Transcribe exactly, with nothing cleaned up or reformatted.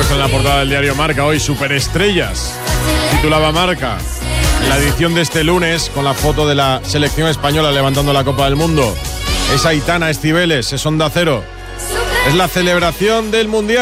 puesto en la portada del diario Marca hoy, superestrellas. Titulaba Marca. La edición de este lunes, con la foto de la selección española levantando la Copa del Mundo. Es Aitana Escibeles, es Onda Cero. Es la celebración del Mundial.